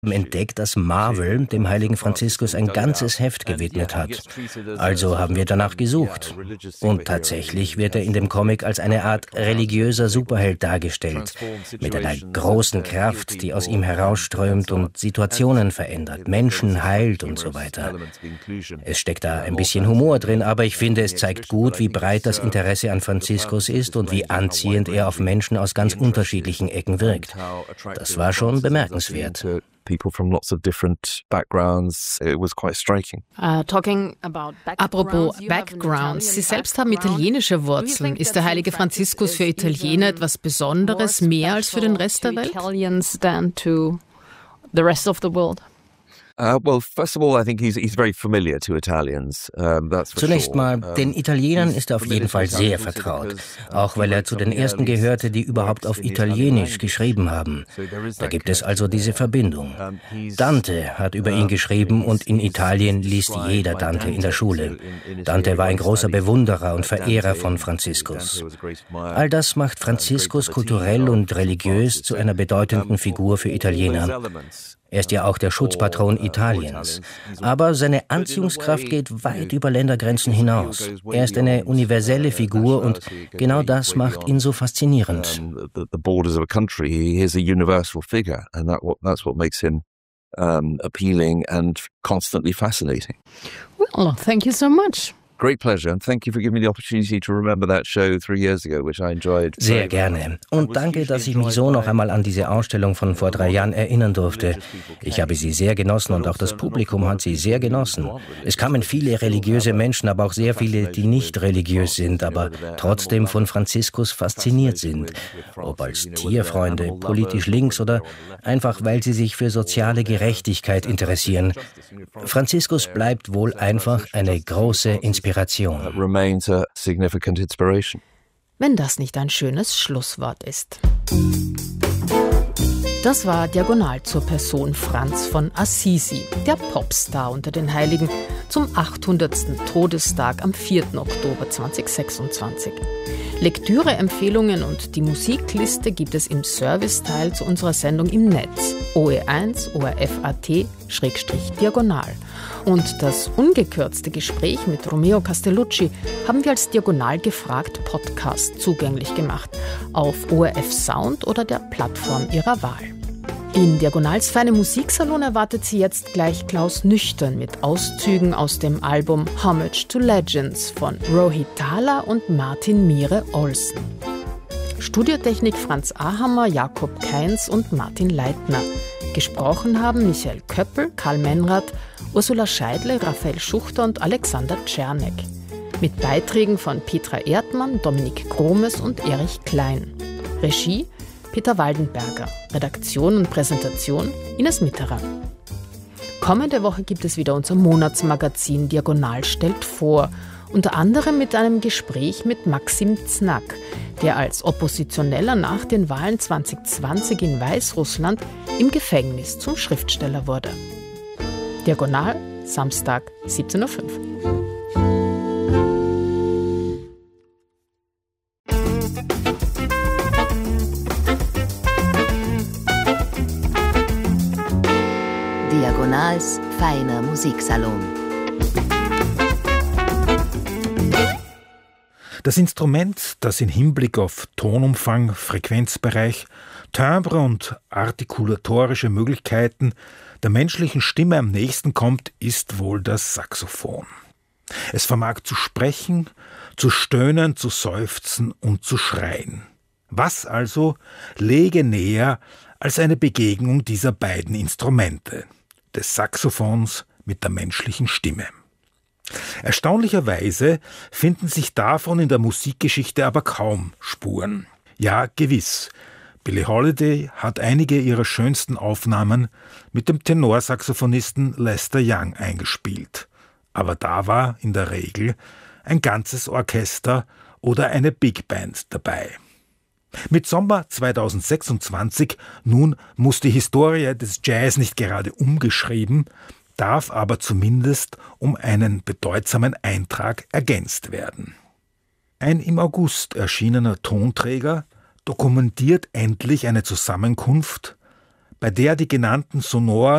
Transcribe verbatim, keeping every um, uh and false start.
entdeckt, dass Marvel dem heiligen Franziskus ein ganzes Heft gewidmet hat. Also haben wir danach gesucht. Und tatsächlich wird er in dem Comic als eine Art religiöser Superheld dargestellt, mit einer großen Kraft, die aus ihm herausströmt und Situationen verändert, Menschen heilt und so weiter. Es steckt da ein bisschen Humor drin, aber ich finde, es zeigt gut, wie breit das Interesse an Franziskus ist und wie anziehend er auf Menschen aus ganz unterschiedlichen Ecken wirkt. Das war schon bemerkenswert. People from lots of different backgrounds. It was quite striking. Uh, talking about Apropos Backgrounds, Sie selbst haben italienische Wurzeln. Ist der heilige Franziskus für Italiener etwas Besonderes, mehr als für den Rest der Welt? Uh, well, first of all, I think he's he's very familiar to Italians. Um, that's for Zunächst sure. mal, den Italienern ist er auf jeden Fall sehr vertraut, auch weil er zu den ersten gehörte, die überhaupt auf Italienisch geschrieben haben. Da gibt es also diese Verbindung. Dante hat über ihn geschrieben und in Italien liest jeder Dante in der Schule. Dante war ein großer Bewunderer und Verehrer von Franziskus. All das macht Franziskus kulturell und religiös zu einer bedeutenden Figur für Italiener. Er ist ja auch der Schutzpatron Italiens. Aber seine Anziehungskraft geht weit über Ländergrenzen hinaus. Er ist eine universelle Figur und genau das macht ihn so faszinierend. The borders of a country, he is a universal figure, and that that's what makes him um, appealing and constantly fascinating. Well, thank you so much. Great pleasure, and thank you for giving me the opportunity to remember that show three years ago, which I enjoyed. Sehr gerne. Und danke, dass ich mich so noch einmal an diese Ausstellung von vor drei Jahren erinnern durfte. Ich habe sie sehr genossen und auch das Publikum hat sie sehr genossen. Es kamen viele religiöse Menschen, aber auch sehr viele, die nicht religiös sind, aber trotzdem von Franziskus fasziniert sind. Ob als Tierfreunde, politisch links oder einfach, weil sie sich für soziale Gerechtigkeit interessieren. Franziskus bleibt wohl einfach eine große Inspiration. Remains a significant inspiration. Wenn das nicht ein schönes Schlusswort ist. Das war Diagonal zur Person Franz von Assisi, der Popstar unter den Heiligen, zum achthundertsten Todestag am vierten Oktober zweitausendsechsundzwanzig. Lektüre-Empfehlungen und die Musikliste gibt es im Serviceteil zu unserer Sendung im Netz O E eins O R F A T Diagonal. Und das ungekürzte Gespräch mit Romeo Castellucci haben wir als Diagonal gefragt Podcast zugänglich gemacht auf O R F Sound oder der Plattform Ihrer Wahl. In Diagonals feine Musiksalon erwartet Sie jetzt gleich Klaus Nüchtern mit Auszügen aus dem Album Homage to Legends von Rohit Thala und Martin Mire Olsen. Studiotechnik Franz Ahammer, Jakob Kainz und Martin Leitner. Gesprochen haben Michael Köppel, Karl Menrath, Ursula Scheidle, Raphael Schuchter und Alexander Czernek. Mit Beiträgen von Petra Erdmann, Dominik Gromes und Erich Klein. Regie Peter Waldenberger. Redaktion und Präsentation Ines Mitterer. Kommende Woche gibt es wieder unser Monatsmagazin Diagonal stellt vor. Unter anderem mit einem Gespräch mit Maxim Znack, der als Oppositioneller nach den Wahlen zwanzig zwanzig in Weißrussland im Gefängnis zum Schriftsteller wurde. Diagonal, Samstag, siebzehn Uhr fünf. Diagonals feiner Musiksalon. Das Instrument, das in Hinblick auf Tonumfang, Frequenzbereich, Timbre und artikulatorische Möglichkeiten der menschlichen Stimme am nächsten kommt, ist wohl das Saxophon. Es vermag zu sprechen, zu stöhnen, zu seufzen und zu schreien. Was also läge näher als eine Begegnung dieser beiden Instrumente, des Saxophons mit der menschlichen Stimme? Erstaunlicherweise finden sich davon in der Musikgeschichte aber kaum Spuren. Ja, gewiss. Billie Holiday hat einige ihrer schönsten Aufnahmen mit dem Tenorsaxophonisten Lester Young eingespielt. Aber da war in der Regel ein ganzes Orchester oder eine Big Band dabei. Mit Sommer zweitausendsechsundzwanzig nun muss die Historie des Jazz nicht gerade umgeschrieben, darf aber zumindest um einen bedeutsamen Eintrag ergänzt werden. Ein im August erschienener Tonträger dokumentiert endlich eine Zusammenkunft, bei der die genannten sonoren